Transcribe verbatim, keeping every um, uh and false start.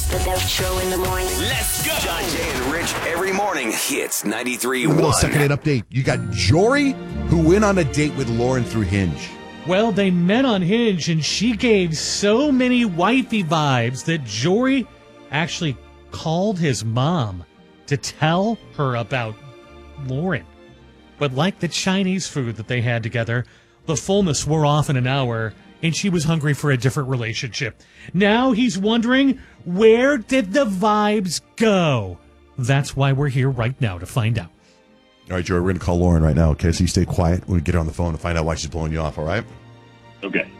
The Beth Show in the morning. Let's go. John, Jay, and Rich every morning hits ninety-three A point little one. second date update. You got Jory, who went on a date with Lauren through Hinge. Well, they met on Hinge, and she gave so many wifey vibes that Jory actually called his mom to tell her about Lauren. But like the Chinese food that they had together, the fullness wore off in an hour, and she was hungry for a different relationship. Now he's wondering, where did the vibes go? That's why we're here right now to find out. All right, Jory, we're going to call Lauren right now, okay? So you stay quiet. We'll get her on the phone to find out why she's blowing you off, all right? Okay.